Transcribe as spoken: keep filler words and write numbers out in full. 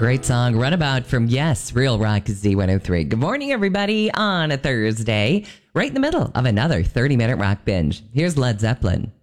Great song, Runabout from Yes, Real Rock Z one oh three. Good morning, everybody, on a Thursday, right in the middle of another thirty-minute rock binge. Here's Led Zeppelin.